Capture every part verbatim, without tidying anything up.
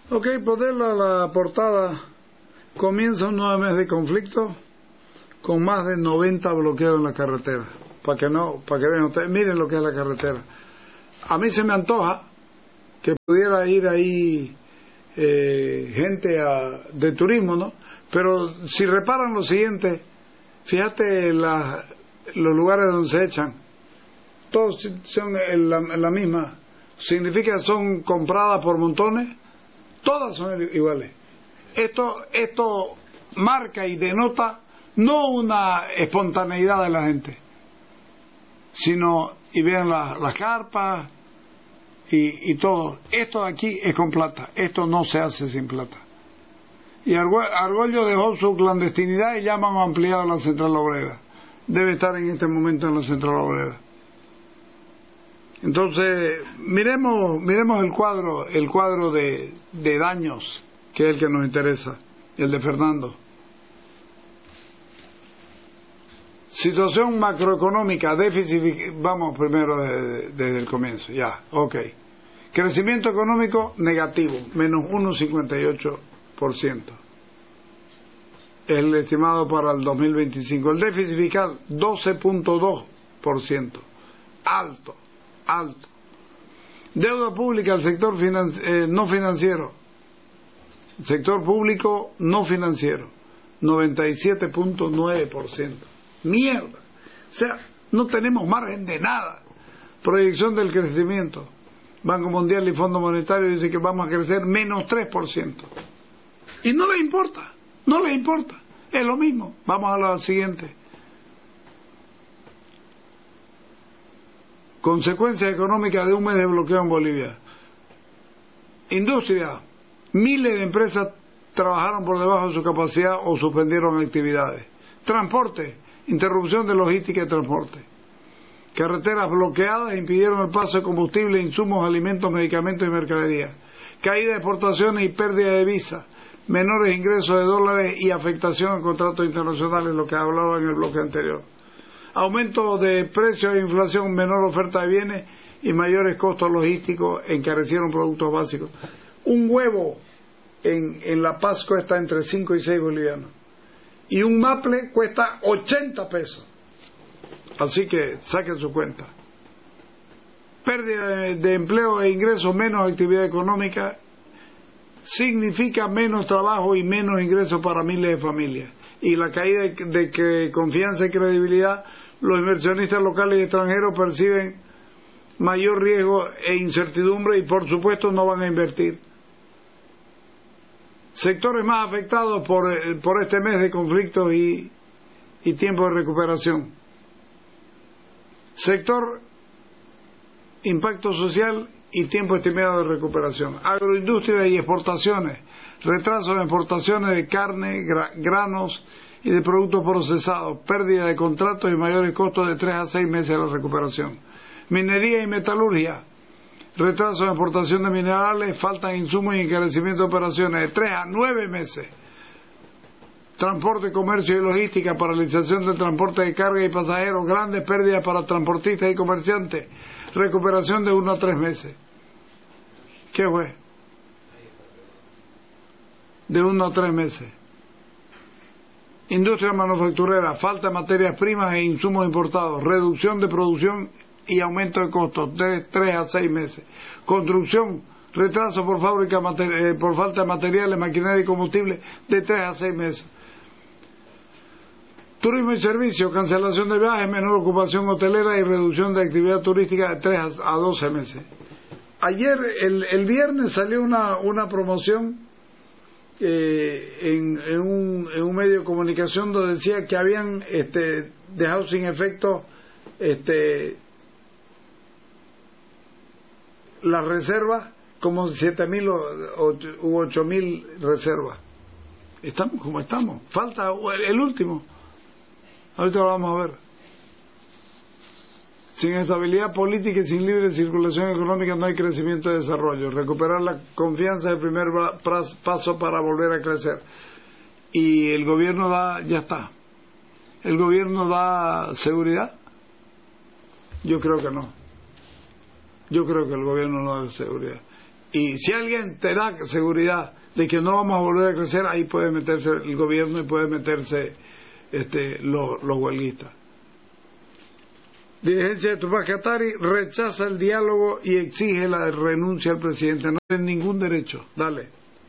Ok, ponerla a la portada. Comienza un nuevo mes de conflicto con más de noventa bloqueos en la carretera. Para que no, para que vean ustedes, miren lo que es la carretera. A mí se me antoja que pudiera ir ahí eh, gente a, de turismo, ¿no? Pero si reparan lo siguiente, fíjate la, los lugares donde se echan, todos son en la, en la misma. Significa que son compradas por montones, todas son iguales. Esto, esto marca y denota no una espontaneidad de la gente, sino, y vean la, las carpas y, y todo. Esto de aquí es con plata, esto no se hace sin plata. Y Argollo dejó su clandestinidad y ya hemos ampliado la central obrera. Debe estar en este momento en la central obrera. Entonces, miremos, miremos el cuadro, el cuadro de, de daños, que es el que nos interesa, el de Fernando. Situación macroeconómica, déficit, vamos primero desde, desde el comienzo, ya, ok. Crecimiento económico negativo, menos uno coma cincuenta y ocho por ciento. El estimado para el dos mil veinticinco. El déficit fiscal, doce punto dos por ciento. Alto, alto. Deuda pública al sector finan- eh, no financiero. Sector público no financiero, noventa y siete punto nueve por ciento. Mierda. O sea, no tenemos margen de nada. Proyección del crecimiento. Banco Mundial y Fondo Monetario dicen que vamos a crecer menos tres por ciento. Y no les importa, no les importa. Es lo mismo. Vamos a la siguiente. Consecuencias económicas de un mes de bloqueo en Bolivia. Industria. Miles de empresas trabajaron por debajo de su capacidad o suspendieron actividades. Transporte. Interrupción de logística y transporte. Carreteras bloqueadas impidieron el paso de combustible, insumos, alimentos, medicamentos y mercadería. Caída de exportaciones y pérdida de visas. Menores ingresos de dólares y afectación a contratos internacionales, lo que hablaba en el bloque anterior. Aumento de precios e inflación, menor oferta de bienes y mayores costos logísticos encarecieron productos básicos. Un huevo en, en La Paz cuesta entre cinco y seis bolivianos. Y un maple cuesta ochenta pesos. Así que saquen su cuenta. Pérdida de, de empleo e ingresos, menos actividad económica, significa menos trabajo y menos ingresos para miles de familias. Y la caída de, de que confianza y credibilidad, los inversionistas locales y extranjeros perciben mayor riesgo e incertidumbre y por supuesto no van a invertir. Sectores más afectados por, por este mes de conflictos y, y tiempo de recuperación. Sector impacto social y tiempo estimado de recuperación. Agroindustria y exportaciones. Retraso en exportaciones de carne, gra, granos y de productos procesados. Pérdida de contratos y mayores costos de tres a seis meses de la recuperación. Minería y metalurgia. Retraso en exportación de minerales, falta de insumos y encarecimiento de operaciones de tres a nueve meses. Transporte, comercio y logística, paralización del transporte de carga y pasajeros, grandes pérdidas para transportistas y comerciantes, recuperación de uno a tres meses. ¿Qué fue? De uno a tres meses. Industria manufacturera, falta de materias primas e insumos importados, reducción de producción y aumento de costos de tres a seis meses. Construcción, retraso por fábrica eh, por falta de materiales, maquinaria y combustible de tres a seis meses. Turismo y servicios, cancelación de viajes, menor ocupación hotelera y reducción de actividad turística de tres a doce meses. Ayer, el, el viernes, salió una, una promoción eh, en, en, un, en un medio de comunicación donde decía que habían este, dejado sin efecto este, las reservas, como siete mil u ocho mil reservas. Estamos como estamos. Falta el último. Ahorita lo vamos a ver. Sin estabilidad política y sin libre circulación económica no hay crecimiento y desarrollo. Recuperar la confianza es el primer paso para volver a crecer. Y el gobierno da, ya está. ¿El gobierno da seguridad? Yo creo que no. Yo creo que el gobierno no da seguridad. Y si alguien te da seguridad de que no vamos a volver a crecer, ahí puede meterse el gobierno y puede meterse este, los, los huelguistas. Dirigencia de Tupac Katari rechaza el diálogo y exige la renuncia al presidente. No tiene ningún derecho. Dale.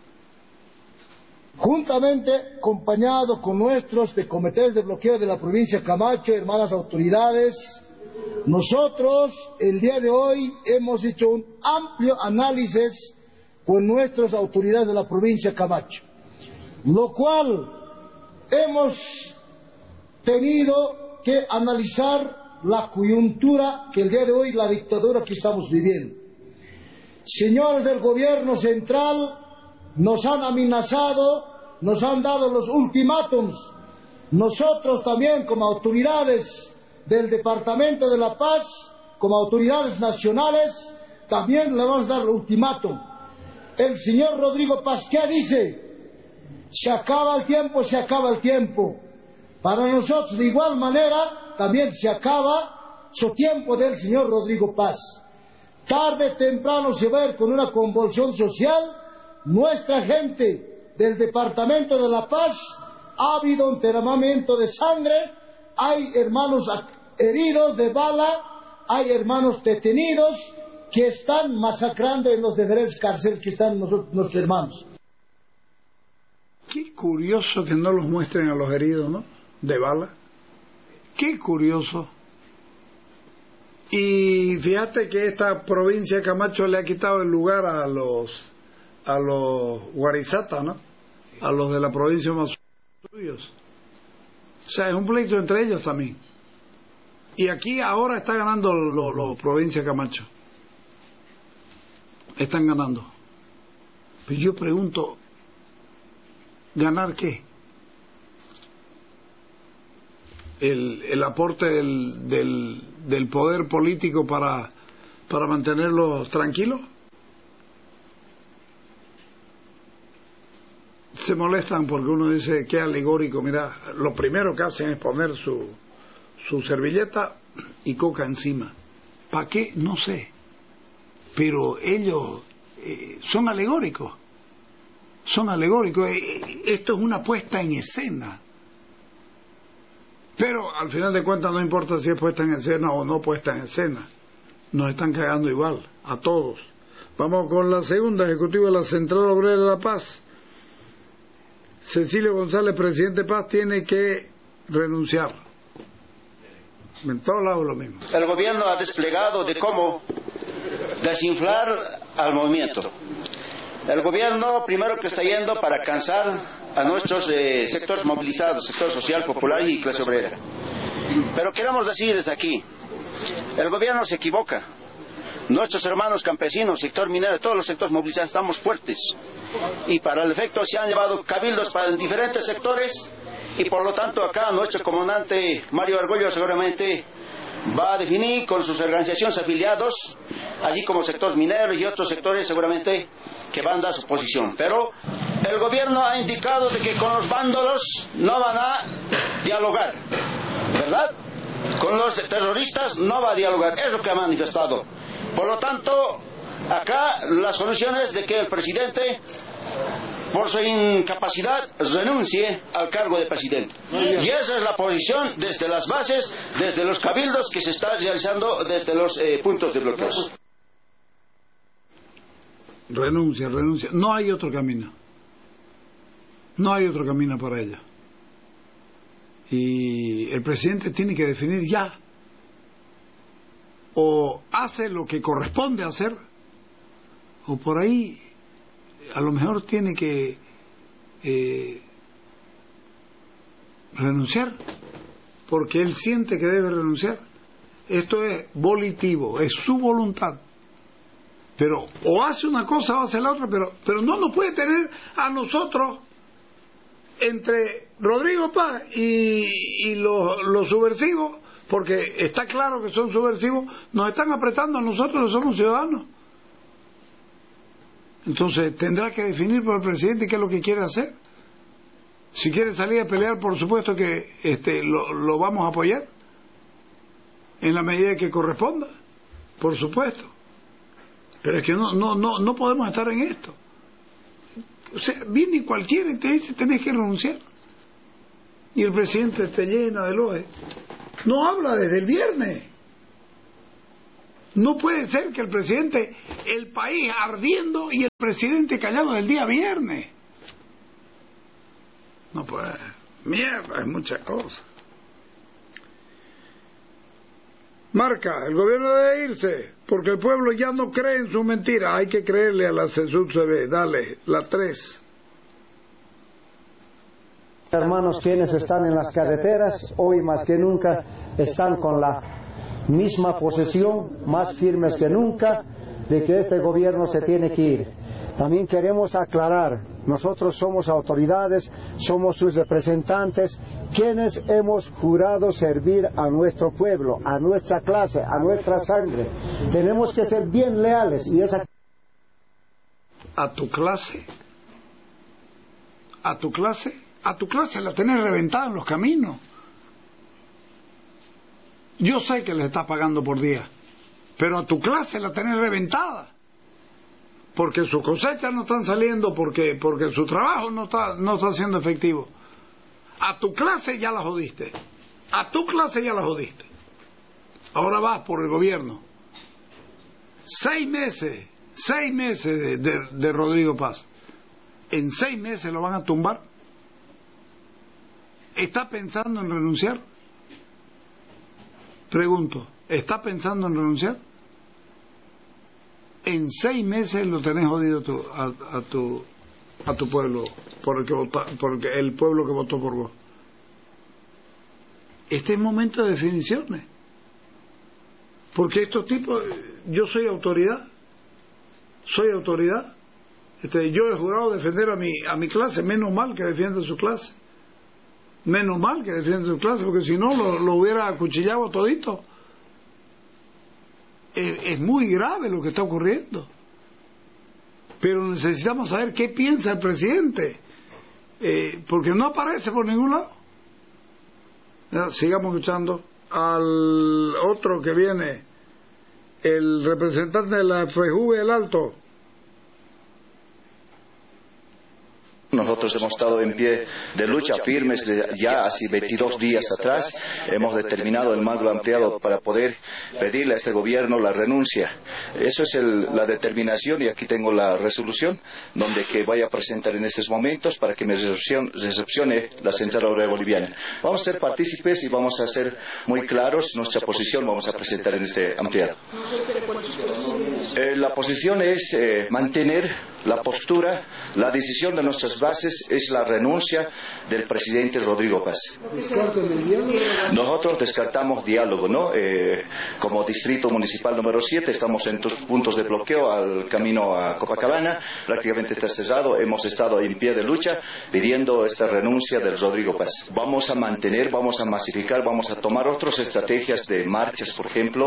Juntamente, acompañado con nuestros de comités de bloqueo de la provincia de Camacho, hermanas autoridades, nosotros el día de hoy hemos hecho un amplio análisis con nuestras autoridades de la provincia de Camacho, lo cual hemos tenido que analizar la coyuntura que el día de hoy, la dictadura que estamos viviendo. Señores del gobierno central, nos han amenazado, nos han dado los ultimátums. Nosotros también, como autoridades del Departamento de la Paz, como autoridades nacionales, también le vamos a dar el ultimátum. El señor Rodrigo Paz, ¿qué dice? Se acaba el tiempo, se acaba el tiempo. Para nosotros, de igual manera, también se acaba su tiempo del señor Rodrigo Paz. Tarde o temprano se va a ver con una convulsión social. Nuestra gente del Departamento de la Paz, ha habido un derramamiento de sangre, hay hermanos heridos de bala, hay hermanos detenidos que están masacrando en los diferentes cárceles que están nosotros, nuestros hermanos. Qué curioso que no los muestren a los heridos, ¿no? De bala. Qué curioso. Y fíjate que esta provincia de Camacho le ha quitado el lugar a los a los Guarizata, ¿no? A los de la provincia más suyos. O sea, es un pleito entre ellos también. Y aquí ahora está ganando los lo, provincia de Camacho. Están ganando. Pero yo pregunto, ¿ganar qué? El, el aporte del, del, del poder político para, para mantenerlos tranquilos. Se molestan porque uno dice que alegórico. Mira, lo primero que hacen es poner su, su servilleta y coca encima. ¿Para qué? No sé. Pero ellos eh, son alegóricos. Son alegóricos. Eh, esto es una puesta en escena. Pero al final de cuentas no importa si es puesta en escena o no puesta en escena. Nos están cagando igual, a todos. Vamos con la segunda, ejecutiva de la Central Obrera de La Paz. Cecilio González, presidente Paz, tiene que renunciar. En todos lados lo mismo. El gobierno ha desplegado de cómo desinflar al movimiento. El gobierno primero que está yendo para cansar a nuestros eh, sectores movilizados, sector social, popular y clase obrera. Pero queremos decir desde aquí, el gobierno se equivoca. Nuestros hermanos campesinos, sector minero, todos los sectores movilizados estamos fuertes. Y para el efecto se han llevado cabildos para diferentes sectores y por lo tanto acá nuestro comandante Mario Argüello seguramente va a definir con sus organizaciones afiliados, así como sectores mineros y otros sectores seguramente que van a dar su posición. Pero el gobierno ha indicado de que con los vándalos no van a dialogar, ¿verdad? Con los terroristas no va a dialogar, es lo que ha manifestado. Por lo tanto, acá la solución es de que el presidente, por su incapacidad, renuncie al cargo de presidente. Y esa es la posición desde las bases, desde los cabildos que se está realizando desde los eh, puntos de bloqueo. Renuncia, renuncia. No hay otro camino. No hay otro camino para ella. Y el presidente tiene que definir ya. O hace lo que corresponde hacer, o por ahí a lo mejor tiene que eh, renunciar, porque él siente que debe renunciar. Esto es volitivo, es su voluntad. Pero o hace una cosa o hace la otra, pero, pero no nos puede tener a nosotros entre Rodrigo Paz y, y los, los subversivos, porque está claro que son subversivos, nos están apretando a nosotros que somos ciudadanos. Entonces tendrá que definir por el presidente qué es lo que quiere hacer. Si quiere salir a pelear, por supuesto que este, lo, lo vamos a apoyar en la medida que corresponda, por supuesto. Pero es que no, no, no, no podemos estar en esto. O sea, viene cualquiera y te dice tenés que renunciar. Y el presidente te llena de loe. No habla desde el viernes. No puede ser que el presidente, el país ardiendo y el presidente callado el día viernes. No puede. Mierda, es mucha cosa. Marca, el gobierno debe irse, porque el pueblo ya no cree en su mentira. Hay que creerle a la CESUD C B. Dale, la tres. Hermanos, quienes están en las carreteras, hoy más que nunca, están con la misma posesión, más firmes que nunca, de que este gobierno se tiene que ir. También queremos aclarar, nosotros somos autoridades, somos sus representantes, quienes hemos jurado servir a nuestro pueblo, a nuestra clase, a nuestra sangre. Tenemos que ser bien leales y esa... ¿A tu clase? ¿A tu clase? A tu clase la tenés reventada en los caminos. Yo sé que le estás pagando por día, pero a tu clase la tenés reventada. Porque sus cosechas no están saliendo, porque porque su trabajo no está no está siendo efectivo. A tu clase ya la jodiste. A tu clase ya la jodiste. Ahora vas por el gobierno. Seis meses, seis meses de, de, de Rodrigo Paz. En seis meses lo van a tumbar. ¿Está pensando en renunciar? Pregunto, ¿está pensando en renunciar? En seis meses lo tenés jodido tu, a, a tu a tu pueblo, por el que vota, por el pueblo que votó por vos. Este es momento de definiciones, porque estos tipos, yo soy autoridad, soy autoridad, este, yo he jurado defender a mi a mi clase, menos mal que defiende su clase, menos mal que defiende su clase, porque si no lo, lo hubiera acuchillado todito. Es muy grave lo que está ocurriendo, pero necesitamos saber qué piensa el presidente, eh, porque no aparece por ningún lado. Ya, sigamos escuchando al otro que viene, el representante de la F J U V del Alto. Nosotros hemos estado en pie de lucha firmes de ya hace veintidós días atrás. Hemos determinado el marco ampliado para poder pedirle a este gobierno la renuncia. Eso es el, la determinación, y aquí tengo la resolución donde que voy a presentar en estos momentos para que me recepcione la Central Obrera Boliviana. Vamos a ser partícipes y vamos a ser muy claros. Nuestra posición vamos a presentar en este ampliado. Eh, la posición es eh, mantener la postura, la decisión de nuestras bases es la renuncia del presidente Rodrigo Paz. Nosotros descartamos diálogo, ¿no? Eh, como distrito municipal número siete estamos en dos puntos de bloqueo al camino a Copacabana, prácticamente está cerrado, hemos estado en pie de lucha pidiendo esta renuncia del Rodrigo Paz. Vamos a mantener, vamos a masificar, vamos a tomar otras estrategias de marchas, por ejemplo.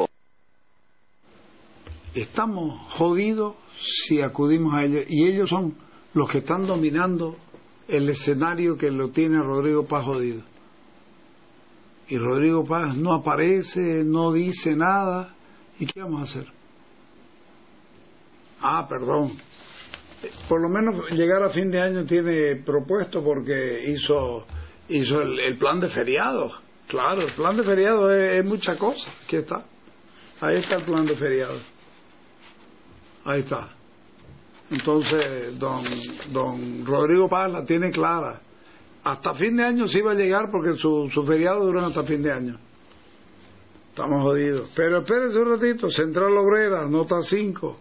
Estamos jodidos si acudimos a ellos, y ellos son los que están dominando el escenario que lo tiene Rodrigo Paz jodido. Y Rodrigo Paz no aparece, no dice nada. ¿Y qué vamos a hacer? Ah, perdón. Por lo menos llegar a fin de año tiene propuesto, porque hizo hizo el, el plan de feriados. Claro, el plan de feriados es, es mucha cosa. Aquí está. Ahí está el plan de feriados. Ahí está. Entonces, don, don Rodrigo Paz la tiene clara. Hasta fin de año sí va a llegar, porque su, su feriado duran hasta fin de año. Estamos jodidos. Pero espérense un ratito. Central Obrera, nota cinco.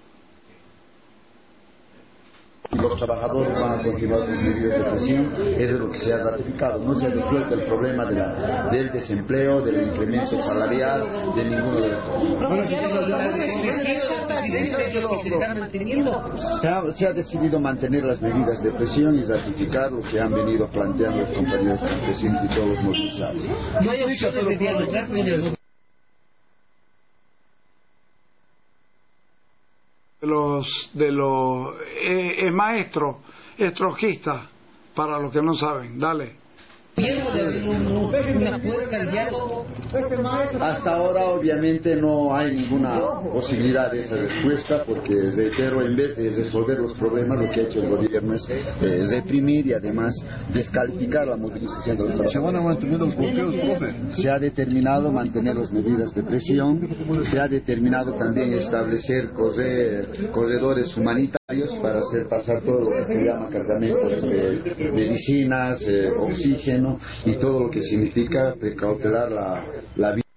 Los trabajadores van a continuar con medidas de presión, eso es lo que se ha ratificado. No se ha resuelto el problema de la, del desempleo, del incremento salarial, de ninguna de las cosas. Se ha, se ha decidido mantener las medidas de presión y ratificar lo que han venido planteando los compañeros campesinos y todos los movilizados. No hay opciones de dialogar con el... de los de los eh, es maestro, es trotskista, para los que no saben. Dale. El diálogo, de abrir un- una puerta al diálogo. Hasta ahora obviamente no hay ninguna posibilidad de esa respuesta porque, reitero, en vez de resolver los problemas lo que ha hecho el gobierno es eh, reprimir y además descalificar la movilización de los trabajadores. ¿Se van a mantener los bloqueos, profe? Se ha determinado mantener las medidas de presión, se ha determinado también establecer corre- corredores humanitarios para hacer pasar todo lo que se llama cargamentos de medicinas, eh, oxígeno y todo lo que significa precautelar la, la vida.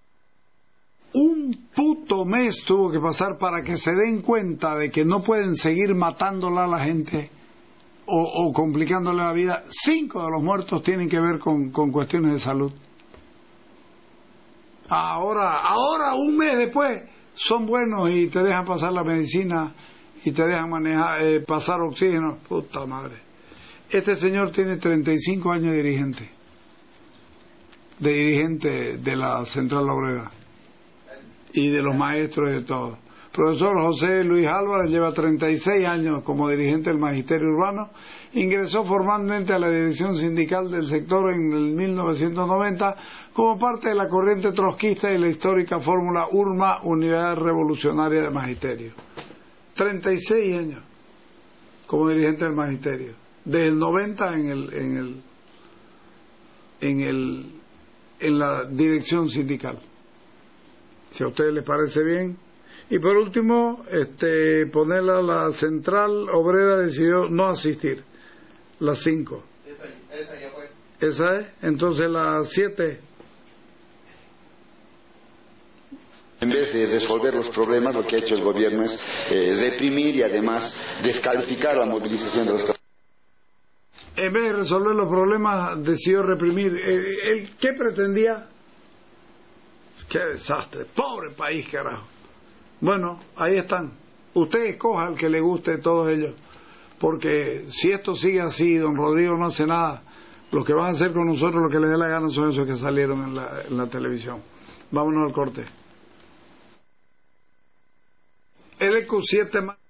Un puto mes tuvo que pasar para que se den cuenta de que no pueden seguir matándola a la gente o, o complicándole la vida. Cinco de los muertos tienen que ver con, con cuestiones de salud. Ahora, ahora un mes después son buenos y te dejan pasar la medicina y te dejan manejar, eh, pasar oxígeno. Puta madre. Este señor tiene treinta y cinco años de dirigente, de dirigente de la Central Obrera y de los maestros y de todo. Profesor José Luis Álvarez lleva treinta y seis años como dirigente del Magisterio Urbano. Ingresó formalmente a la dirección sindical del sector en el mil novecientos noventa como parte de la corriente trotskista y la histórica fórmula URMA, Unidad Revolucionaria de Magisterio. treinta y seis años como dirigente del Magisterio. Desde el noventa en el en el en el en la dirección sindical. Si a ustedes les parece bien. Y por último, este, ponerla la Central Obrera decidió no asistir. Las cinco. Esa, esa ya fue. Esa es. Entonces las siete. En vez de resolver los problemas, lo que ha hecho el gobierno es eh, reprimir y además descalificar la movilización de los trabajadores. En vez de resolver los problemas, decidió reprimir. Eh, ¿El qué pretendía? Qué desastre. Pobre país, carajo. Bueno, ahí están. Usted escoja al que le guste, todos ellos. Porque si esto sigue así, don Rodrigo no hace nada, los que van a hacer con nosotros lo que les dé la gana son esos que salieron en la, en la televisión. Vámonos al corte. El E Q siete más